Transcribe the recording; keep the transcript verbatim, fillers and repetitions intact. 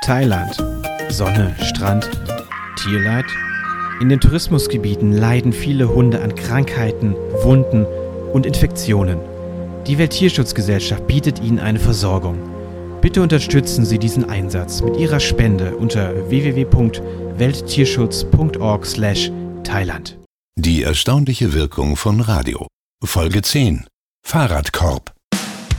Thailand. Sonne, Strand, Tierleid? In den Tourismusgebieten leiden viele Hunde an Krankheiten, Wunden und Infektionen. Die Welttierschutzgesellschaft bietet ihnen eine Versorgung. Bitte unterstützen Sie diesen Einsatz mit Ihrer Spende unter w w w punkt welttierschutz punkt org slash Thailand. Die erstaunliche Wirkung von Radio. Folge zehn. Fahrradkorb.